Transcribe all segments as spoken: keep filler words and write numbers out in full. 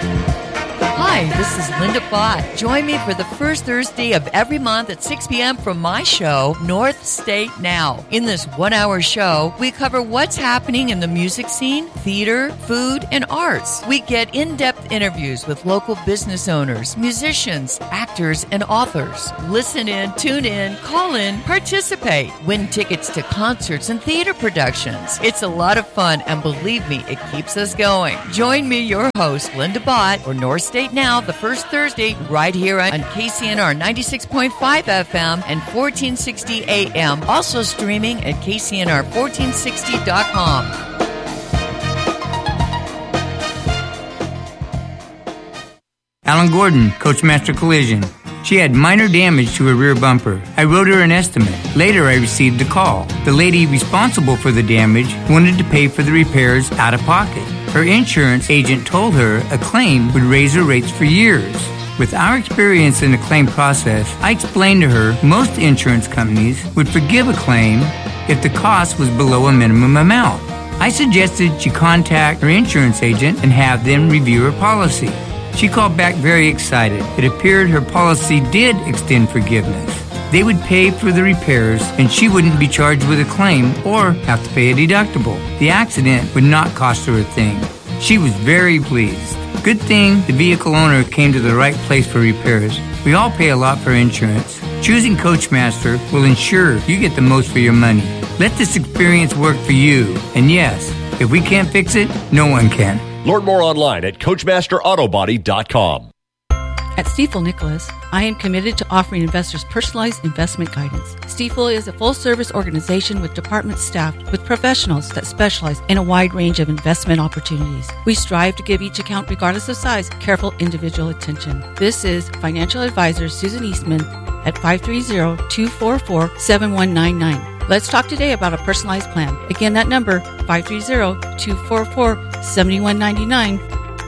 Hi, this is Linda Bott. Join me for the first Thursday of every month at six p.m. from my show, North State Now. In this one-hour show, we cover what's happening in the music scene, theater, food, and arts. We get in-depth interviews with local business owners, musicians, actors, and authors. Listen in, tune in, call in, participate. Win tickets to concerts and theater productions. It's a lot of fun, and believe me, it keeps us going. Join me, your host, Linda Bott, for North State Now, the first Thursday, right here on K C N R ninety-six point five F M and fourteen sixty A M. Also streaming at K C N R fourteen sixty dot com. Alan Gordon, Coachmaster Collision. She had minor damage to her rear bumper. I wrote her an estimate. Later, I received a call. The lady responsible for the damage wanted to pay for the repairs out of pocket. Her insurance agent told her a claim would raise her rates for years. With our experience in the claim process, I explained to her most insurance companies would forgive a claim if the cost was below a minimum amount. I suggested she contact her insurance agent and have them review her policy. She called back very excited. It appeared her policy did extend forgiveness. They would pay for the repairs, and she wouldn't be charged with a claim or have to pay a deductible. The accident would not cost her a thing. She was very pleased. Good thing the vehicle owner came to the right place for repairs. We all pay a lot for insurance. Choosing Coachmaster will ensure you get the most for your money. Let this experience work for you. And yes, if we can't fix it, no one can. Learn more online at coachmaster auto body dot com. At Stifel Nicholas, I am committed to offering investors personalized investment guidance. Stifel is a full-service organization with departments staffed with professionals that specialize in a wide range of investment opportunities. We strive to give each account, regardless of size, careful individual attention. This is financial advisor Susan Eastman at five three zero, two four four, seven one nine nine. Let's talk today about a personalized plan. Again, that number, five three zero, two four four, seven one nine nine.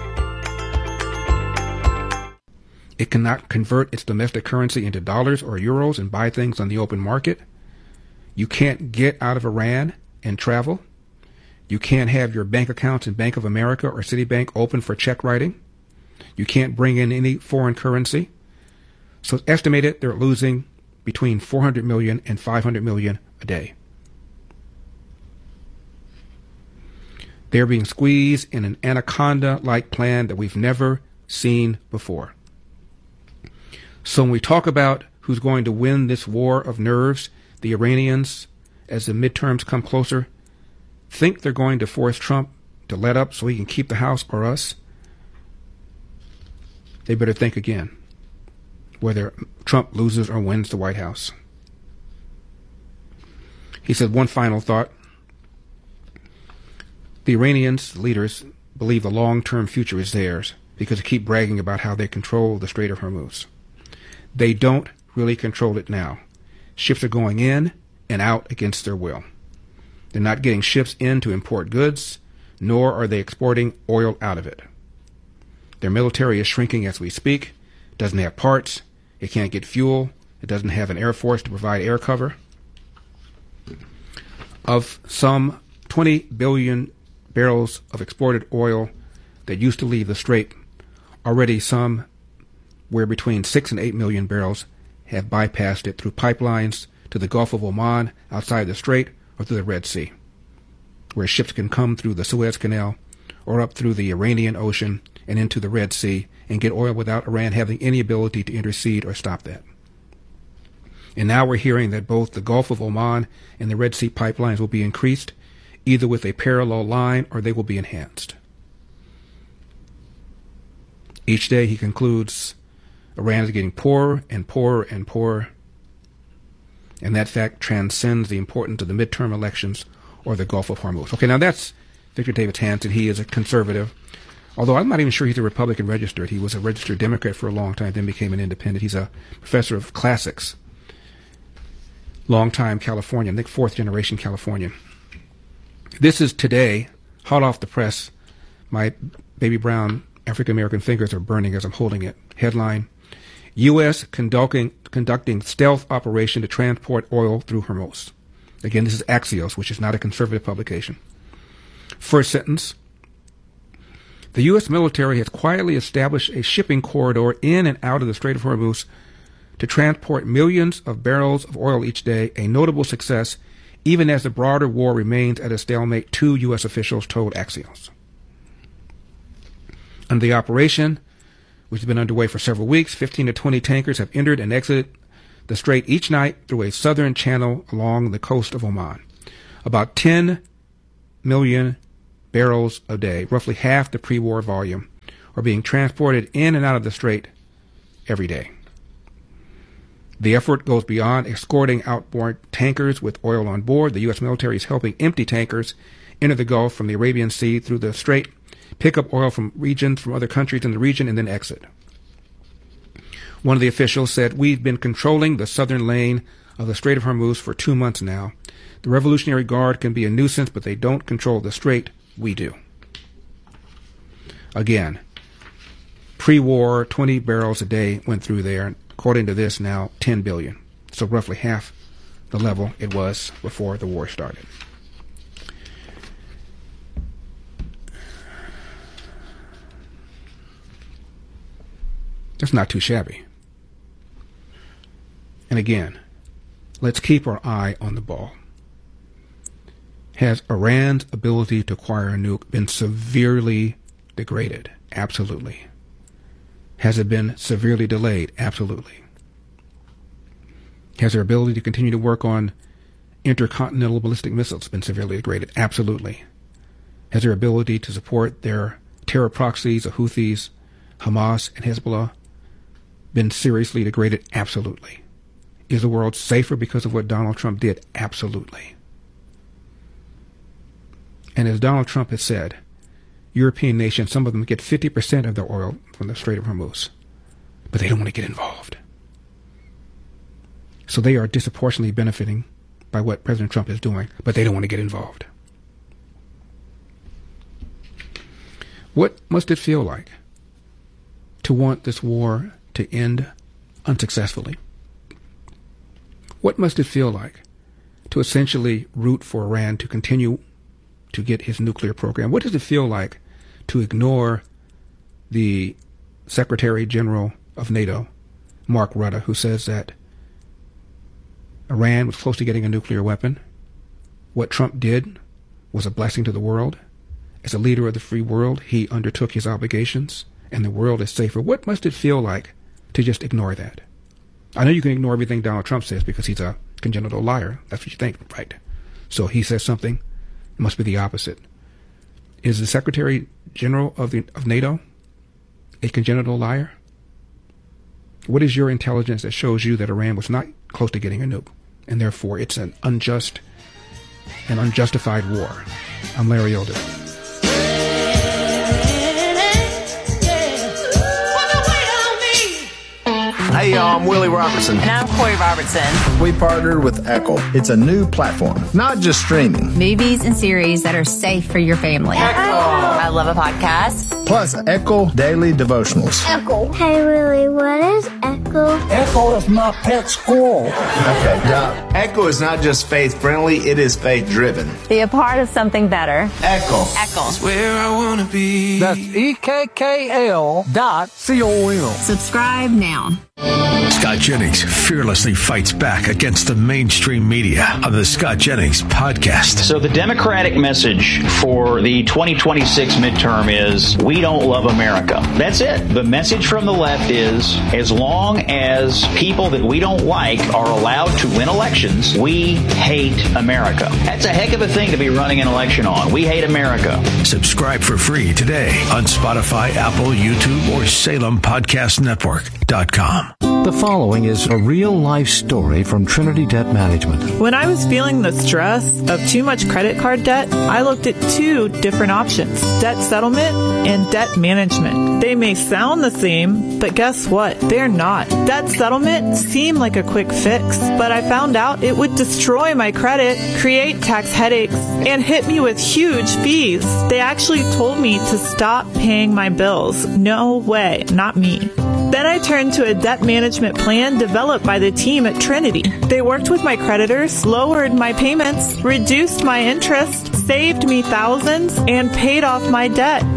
It cannot convert its domestic currency into dollars or euros and buy things on the open market. You can't get out of Iran and travel. You can't have your bank accounts in Bank of America or Citibank open for check writing. You can't bring in any foreign currency. So it's estimated they're losing between four hundred million and five hundred million a day. They're being squeezed in an anaconda-like plan that we've never seen before. So when we talk about who's going to win this war of nerves, the Iranians, as the midterms come closer, think they're going to force Trump to let up so he can keep the House or us, they better think again whether Trump loses or wins the White House. He said one final thought. The Iranians, leaders, believe the long-term future is theirs because they keep bragging about how they control the Strait of Hormuz. They don't really control it now. Ships are going in and out against their will. They're not getting ships in to import goods, nor are they exporting oil out of it. Their military is shrinking as we speak. It doesn't have parts. It can't get fuel. It doesn't have an air force to provide air cover. Of some twenty billion barrels of exported oil that used to leave the strait, already some where between six and eight million barrels have bypassed it through pipelines to the Gulf of Oman outside the strait or through the Red Sea, where ships can come through the Suez Canal or up through the Iranian Ocean and into the Red Sea and get oil without Iran having any ability to intercede or stop that. And now we're hearing that both the Gulf of Oman and the Red Sea pipelines will be increased, either with a parallel line or they will be enhanced. Each day, he concludes, Iran is getting poorer and poorer and poorer, and that fact transcends the importance of the midterm elections or the Gulf of Hormuz. Okay, now that's Victor Davis Hanson. He is a conservative, although I'm not even sure he's a Republican registered. He was a registered Democrat for a long time, then became an independent. He's a professor of classics, long-time Californian, I think fourth-generation Californian. This is today, hot off the press. My baby brown African-American fingers are burning as I'm holding it. Headline, U S conducting, conducting stealth operation to transport oil through Hormuz. Again, this is Axios, which is not a conservative publication. First sentence, The U S military has quietly established a shipping corridor in and out of the Strait of Hormuz to transport millions of barrels of oil each day, a notable success, even as the broader war remains at a stalemate, two U S officials told Axios. Under the operation, which has been underway for several weeks, fifteen to twenty tankers have entered and exited the strait each night through a southern channel along the coast of Oman. About ten million barrels a day, roughly half the pre-war volume, are being transported in and out of the strait every day. The effort goes beyond escorting outboard tankers with oil on board. The U S military is helping empty tankers enter the Gulf from the Arabian Sea through the strait, pick up oil from regions, from other countries in the region, and then exit. One of the officials said, "We've been controlling the southern lane of the Strait of Hormuz for two months now. The Revolutionary Guard can be a nuisance, but they don't control the strait. We do." Again, pre-war, twenty barrels a day went through there. According to this, now ten billion. So roughly half the level it was before the war started. That's not too shabby. And again, let's keep our eye on the ball. Has Iran's ability to acquire a nuke been severely degraded? Absolutely. Has it been severely delayed? Absolutely. Has their ability to continue to work on intercontinental ballistic missiles been severely degraded? Absolutely. Has their ability to support their terror proxies, the Houthis, Hamas, and Hezbollah been seriously degraded? Absolutely. Is the world safer because of what Donald Trump did? Absolutely. And as Donald Trump has said, European nations, some of them get fifty percent of their oil from the Strait of Hormuz, but they don't want to get involved. So they are disproportionately benefiting by what President Trump is doing, but they don't want to get involved. What must it feel like to want this war to end unsuccessfully? What must it feel like to essentially root for Iran to continue to get his nuclear program? What does it feel like to ignore the Secretary General of NATO, Mark Rutte, who says that Iran was close to getting a nuclear weapon? What Trump did was a blessing to the world. As a leader of the free world, he undertook his obligations, and the world is safer. What must it feel like to just ignore that? I know you can ignore everything Donald Trump says because he's a congenital liar. That's what you think, right? So he says something, it must be the opposite. Is the Secretary General of the of NATO a congenital liar? What is your intelligence that shows you that Iran was not close to getting a nuke, and therefore it's an unjust and unjustified war? I'm Larry Elder. Hey, y'all, I'm Willie Robertson. And I'm Corey Robertson. We partnered with Echo. It's a new platform, not just streaming. Movies and series that are safe for your family. Echo! I love a podcast. Plus, Echo Daily Devotionals. Echo. Hey, Willie, what is Echo? Echo is my pet squirrel. Okay, Doc. Echo is not just faith-friendly, it is faith-driven. Be a part of something better. Echo. Echo. That's where I want to be. That's E K K L dot C O M. Subscribe now. Scott Jennings fearlessly fights back against the mainstream media on the Scott Jennings podcast. So the Democratic message for the twenty twenty-six midterm is, we don't love America. That's it. The message from the left is, as long as people that we don't like are allowed to win elections, we hate America. That's a heck of a thing to be running an election on. We hate America. Subscribe for free today on Spotify, Apple, YouTube, or Salem Podcast Network dot com. The following is a real-life story from Trinity Debt Management. When I was feeling the stress of too much credit card debt, I looked at two different options, debt settlement and debt management. They may sound the same, but guess what? They're not. Debt settlement seemed like a quick fix, but I found out it would destroy my credit, create tax headaches, and hit me with huge fees. They actually told me to stop paying my bills. No way, not me. Then I turned to a debt management plan developed by the team at Trinity. They worked with my creditors, lowered my payments, reduced my interest, saved me thousands, and paid off my debt.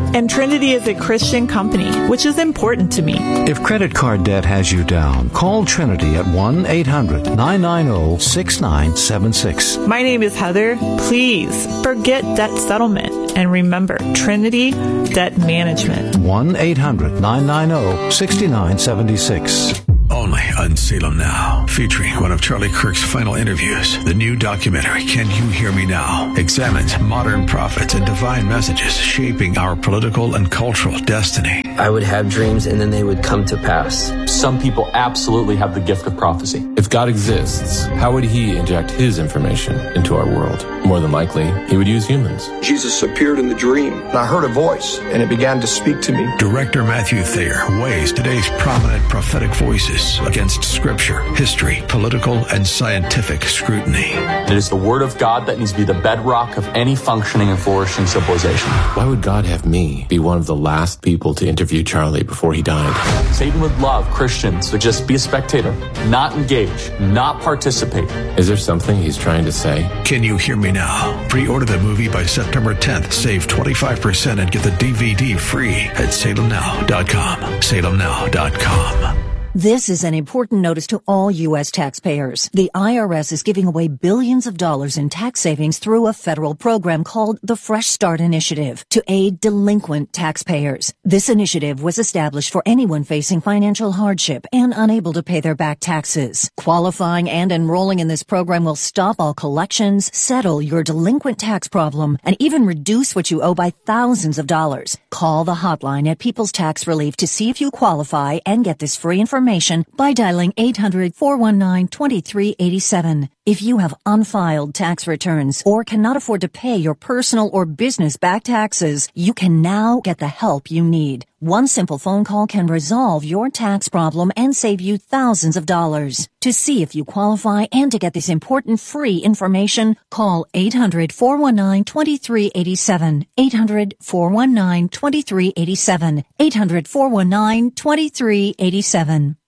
And Trinity is a Christian company, which is important to me. If credit card debt has you down, call Trinity at one eight hundred nine nine zero six nine seven six. My name is Heather. Please forget debt settlement and remember Trinity Debt Management. one eight hundred nine nine zero six nine seven six. Only on Salem Now, featuring one of Charlie Kirk's final interviews. The new documentary, Can You Hear Me Now?, examines modern prophets and divine messages shaping our political and cultural destiny. I would have dreams and then they would come to pass. Some people absolutely have the gift of prophecy. If God exists, how would he inject his information into our world? More than likely, he would use humans. Jesus appeared in the dream, and I heard a voice, and it began to speak to me. Director Matthew Thayer weighs today's prominent prophetic voices against scripture, history, political, and scientific scrutiny. It is the word of God that needs to be the bedrock of any functioning and flourishing civilization. Why would God have me be one of the last people to interview Charlie before he died? Satan would love Christians to just be a spectator, not engage, not participate. Is there something he's trying to say? Can You Hear Me Now? Pre-order the movie by September tenth. Save twenty-five percent and get the D V D free at salem now dot com. salem now dot com. This is an important notice to all U S taxpayers. The I R S is giving away billions of dollars in tax savings through a federal program called the Fresh Start Initiative to aid delinquent taxpayers. This initiative was established for anyone facing financial hardship and unable to pay their back taxes. Qualifying and enrolling in this program will stop all collections, settle your delinquent tax problem, and even reduce what you owe by thousands of dollars. Call the hotline at People's Tax Relief to see if you qualify and get this free information by dialing eight hundred four one nine two three eight seven. If you have unfiled tax returns or cannot afford to pay your personal or business back taxes, you can now get the help you need. One simple phone call can resolve your tax problem and save you thousands of dollars. To see if you qualify and to get this important free information, call eight hundred four one nine two three eight seven. eight hundred four one nine two three eight seven. eight hundred four one nine two three eight seven.